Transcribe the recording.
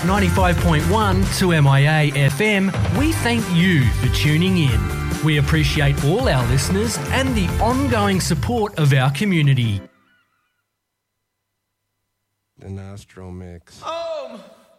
95.1 to MIA FM, we thank you for tuning in. We appreciate all our listeners and the ongoing support of our community. The Nostro Mix. Oh!